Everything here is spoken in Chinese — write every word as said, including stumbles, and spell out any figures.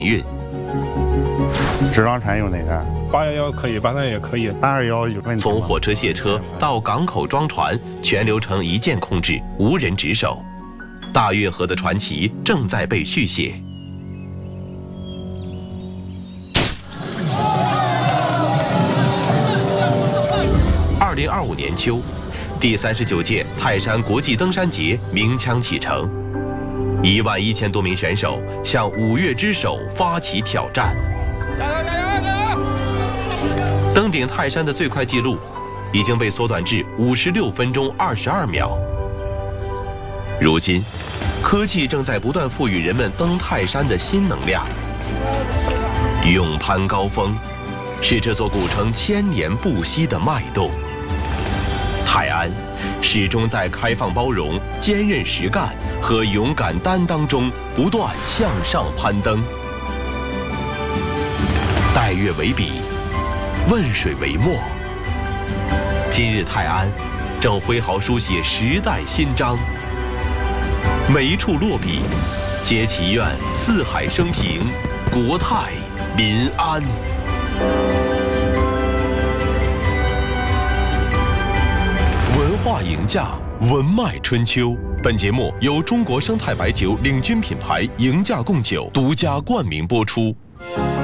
运。 纸张船有哪个？ 八幺幺可以，八三也可以。 八二幺有问题吗？ 从火车卸车到港口装船，全流程一键控制，无人值守。大运河的传奇正在被续写。二零二五年秋，第三十九届泰山国际登山节鸣枪启程，一万一千多名选手向五岳之首发起挑战。加油加油加油！登顶泰山的最快纪录已经被缩短至五十六分钟二十二秒。如今，科技正在不断赋予人们登泰山的新能量。勇攀高峰，是这座古城千年不息的脉动。泰安始终在开放包容、坚韧实干和勇敢担当中不断向上攀登。带月为笔，问水为墨。今日泰安正挥毫书写时代新章，每一处落笔，皆祈愿四海升平，国泰民安。文化赢家，文脉春秋。本节目由中国生态白酒领军品牌赢家贡酒独家冠名播出。